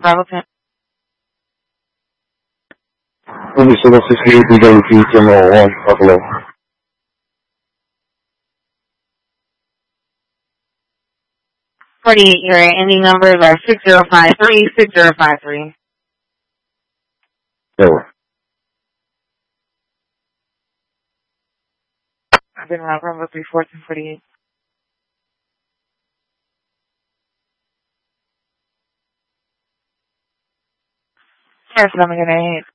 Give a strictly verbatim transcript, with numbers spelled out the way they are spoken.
Bravo ten. Ruby Solo sixty-eight, B W P, Terminal one, Buffalo. forty-eight, your ending numbers are six zero five three, six zero five three. Over. I've been around Bravo three fourteen forty-eight. Yes, I'm gonna hit.